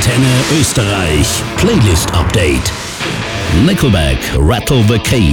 Antenne Österreich Playlist Update. Nickelback, Rattle the Cage.